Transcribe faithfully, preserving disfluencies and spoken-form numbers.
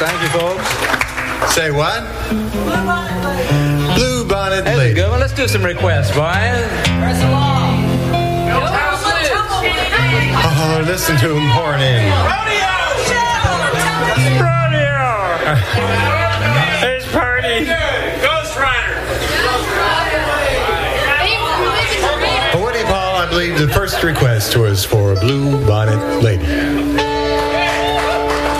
Thank you, folks. Say what? Blue Bonnet Lady. Blue Bonnet That's Lady. a good one. Let's do some requests, Brian. Press along. Oh, listen to him pouring in. Rodeo! It's party. Ghost Rider. Well, Woody Paul, I believe the first request was for a Blue Bonnet Lady.